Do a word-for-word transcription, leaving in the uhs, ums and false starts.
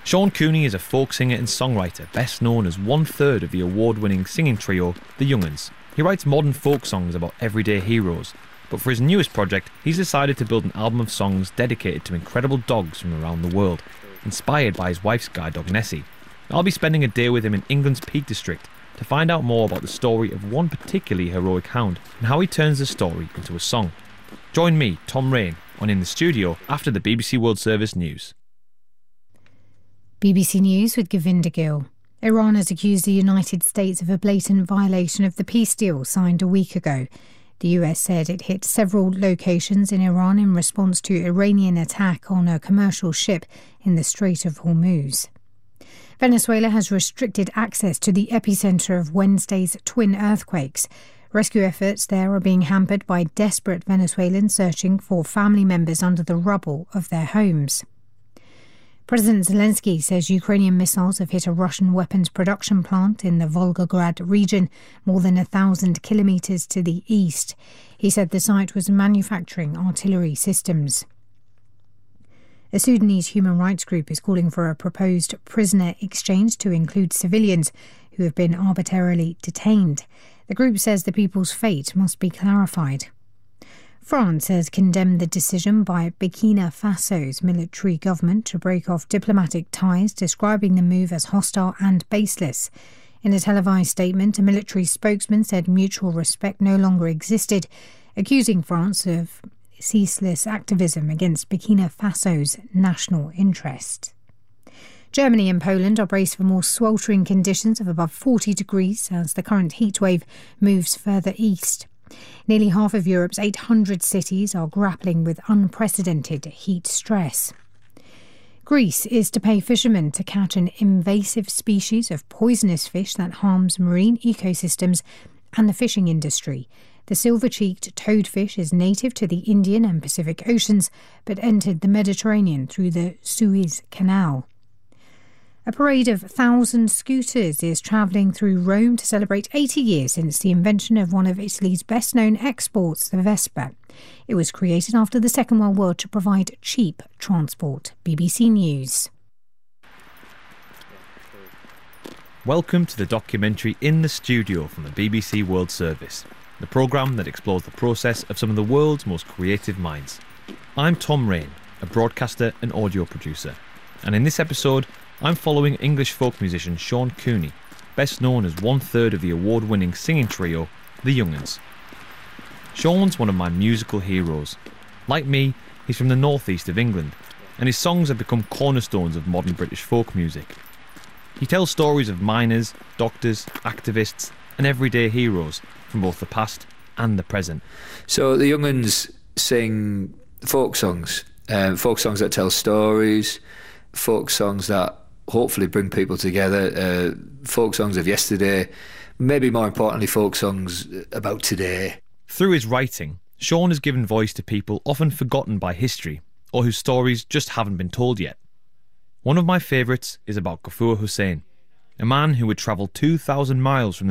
Sean Cooney is a folk singer and songwriter, best known as one third of the award-winning singing trio, The Young'uns. He writes modern folk songs about everyday heroes, but for his newest project, he's decided to build an album of songs dedicated to incredible dogs from around the world, inspired by his wife's guide dog Nessie. I'll be spending a day with him in England's Peak District to find out more about the story of one particularly heroic hound and how he turns the story into a song. Join me, Tom Rain, on In the Studio after the B B C World Service news. B B C News with Govinda Gill. Iran has accused the United States of a blatant violation of the peace deal signed a week ago. The U S said it hit several locations in Iran in response to Iranian attack on a commercial ship in the Strait of Hormuz. Venezuela has restricted access to the epicentre of Wednesday's twin earthquakes. Rescue efforts there are being hampered by desperate Venezuelans searching for family members under the rubble of their homes. President Zelensky says Ukrainian missiles have hit a Russian weapons production plant in the Volgograd region, more than a thousand kilometres to the east. He said the site was manufacturing artillery systems. A Sudanese human rights group is calling for a proposed prisoner exchange to include civilians who have been arbitrarily detained. The group says the people's fate must be clarified. France has condemned the decision by Burkina Faso's military government to break off diplomatic ties, describing the move as hostile and baseless. In a televised statement, a military spokesman said mutual respect no longer existed, accusing France of ceaseless activism against Burkina Faso's national interest. Germany and Poland are braced for more sweltering conditions of above forty degrees as the current heatwave moves further east. Nearly half of Europe's eight hundred cities are grappling with unprecedented heat stress. Greece is to pay fishermen to catch an invasive species of poisonous fish that harms marine ecosystems and the fishing industry. The silver-cheeked toadfish is native to the Indian and Pacific Oceans, but entered the Mediterranean through the Suez Canal. A parade of thousand scooters is travelling through Rome to celebrate eighty years since the invention of one of Italy's best-known exports, the Vespa. It was created after the Second World War to provide cheap transport. B B C News. Welcome to the documentary In the Studio from the B B C World Service, the programme that explores the process of some of the world's most creative minds. I'm Tom Rain, a broadcaster and audio producer, and in this episode I'm following English folk musician Sean Cooney, best known as one third of the award-winning singing trio, The Young'uns. Sean's one of my musical heroes. Like me, he's from the northeast of England, and his songs have become cornerstones of modern British folk music. He tells stories of miners, doctors, activists, and everyday heroes from both the past and the present. So the Young'uns sing folk songs, uh, folk songs that tell stories, folk songs that hopefully bring people together, uh, folk songs of yesterday, maybe more importantly folk songs about today. Through his writing, Sean has given voice to people often forgotten by history or whose stories just haven't been told yet. One of my favourites is about Ghafoor Hussain, a man who would travel two thousand miles from the